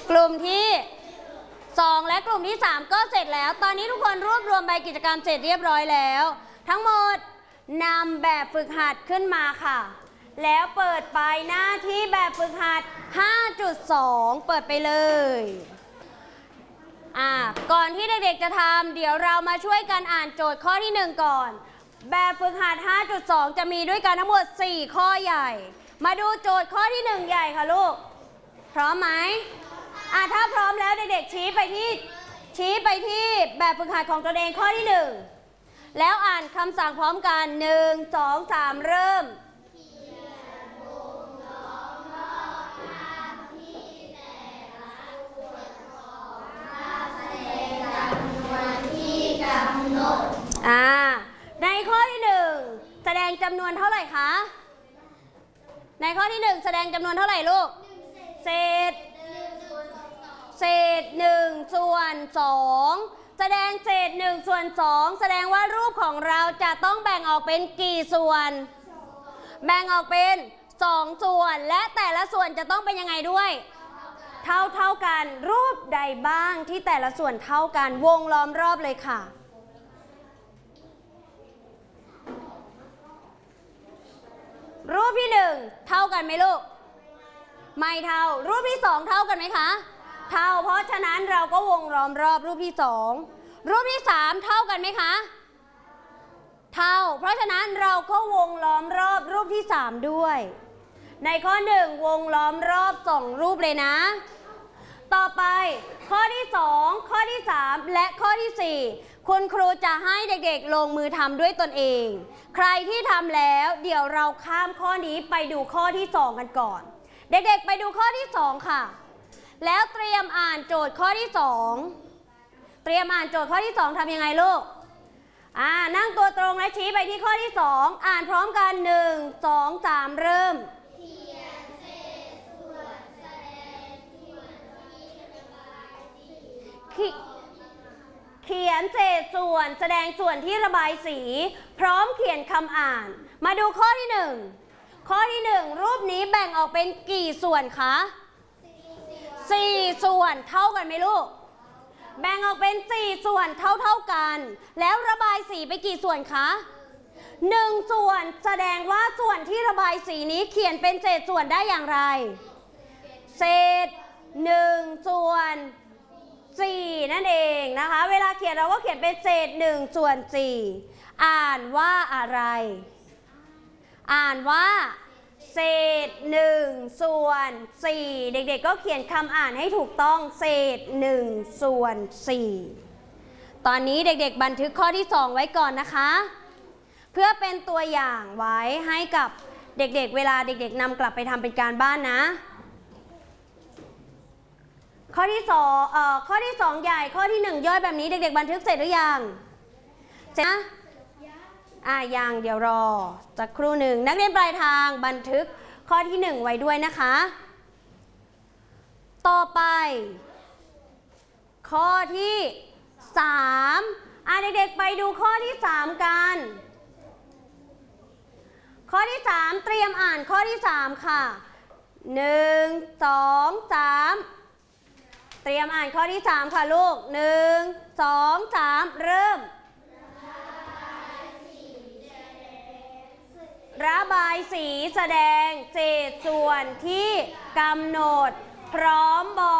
กลุ่มที่2และกลุ่มที่3ก็เสร็จแล้วตอนนี้ทุกคนรวบรวมใบกิจกรรมเสร็จเรียบร้อยแล้วทั้งหมดนำแบบฝึกหัดขึ้นมาค่ะแล้วเปิดไปหน้าที่แบบฝึกหัด 5.2 เปิดไปเลยก่อนที่เด็กๆจะทำเดี๋ยวเรามาช่วยกันอ่านโจทย์ข้อที่1ก่อนแบบฝึกหัด 5.2 จะมีด้วยกันทั้งหมด4ข้อใหญ่มาดูโจทย์ข้อที่1ใหญ่ค่ะลูกพร้อมไหมถ้าพร้อมแล้วเด็กๆชี้ไปที่แบบฝึกหัดของตัวเองข้อที่1แล้วอ่านคำสั่งพร้อมกัน1 2 3เริ่มในข้อที่1แสดงจำนวนเท่าไหร่คะในข้อที่1แสดงจำนวนเท่าไหร่ลูกเศษ1ส่วน2แสดงเศษ1ส่วน2แสดงว่ารูปของเราจะต้องแบ่งออกเป็นกี่ส่วนแบ่งออกเป็น2ส่วนและแต่ละส่วนจะต้องเป็นยังไงด้วยเท่ากันรูปใดบ้างที่แต่ละส่วนเท่ากันวงล้อมรอบเลยค่ะรูปที่1เท่ากันไหมลูกไม่เท่ารูปที่2เท่ากันไหมคะเท่าเพราะฉะนั้นเราก็วงล้อมรอบรูปที่2รูปที่3เท่ากันไหมคะเท่าเพราะฉะนั้นเราก็วงล้อมรอบรูปที่3ด้วยในข้อ1วงล้อมรอบ2รูปเลยนะต่อไปข้อที่2ข้อที่3และข้อที่4คุณครูจะให้เด็กๆลงมือทำด้วยตนเองใครที่ทำแล้วเดี๋ยวเราข้ามข้อนี้ไปดูข้อที่2กันก่อนเด็กๆไปดูข้อที่2ค่ะแล้วเตรียมอ่านโจทย์ข้อที่2เตรียมอ่านโจทย์ข้อที่2ทำยังไงลูกนั่งตัวตรงและชี้ไปที่ข้อที่2อ่านพร้อมกัน1 2 3เริ่มเขียนเศษส่วนแสดงส่วนที่ระบายสีพร้อมเขียนคำอ่านมาดูข้อที่1ข้อที่1รูปนี้แบ่งออกเป็นกี่ส่วนคะ4ส่วนเท่ากันไหมลูกแบ่งออกเป็น4ส่วนเท่ากันแล้วระบายสีไปกี่ส่วนคะ1ส่วนแสดงว่าส่วนที่ระบายสีนี้เขียนเป็นเศษส่วนได้อย่างไรเศษ1ส่วน4นั่นเองนะคะเวลาเขียนเราก็เขียนเป็นเศษ1ส่วน4อ่านว่าอะไรอ่านว่าเศษ1ส่วน4เด็กๆก็เขียนคำอ่านให้ถูกต้องเศษ1ส่วน4ตอนนี้เด็กๆบันทึกข้อที่2ไว้ก่อนนะคะเพื่อเป็นตัวอย่างไว้ให้กับเด็กๆเวลาเด็กๆนำกลับไปทำเป็นการบ้านนะข้อที่2ใหญ่ข้อที่1ย่อยแบบนี้เด็กๆบันทึกเสร็จหรือยังเสร็จนะยังเดี๋ยวรอสักครู่หนึ่งนักเรียนปลายทางบันทึกข้อที่1ไว้ด้วยนะคะต่อไปข้อที่3เด็กๆไปดูข้อที่3กันข้อที่3เตรียมอ่านข้อที่3ค่ะ1 2 3เตรียมอ่านข้อที่3ค่ะลูก1 2 3เริ่มระบายสีแสดงเศษส่วนที่กำหนดพร้อมบอ